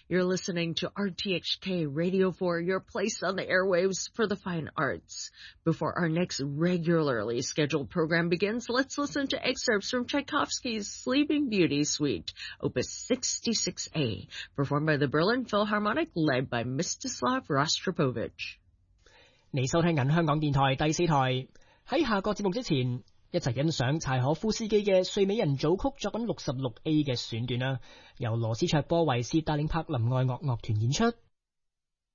You're listening to RTHK Radio 4, your place on the airwaves for the fine arts. Before our next regularly scheduled program begins, let's listen to excerpts from Tchaikovsky's Sleeping Beauty Suite, Opus 66A, performed by the Berlin Philharmonic, led by Mstislav Rostropovich. 你收聽緊香港電台第4台。喺下個節目之前，一齊欣賞柴可夫斯基嘅《睡美人》組曲作品66A 嘅選段啦，由羅斯卓波維斯帶領柏林愛樂樂團演出。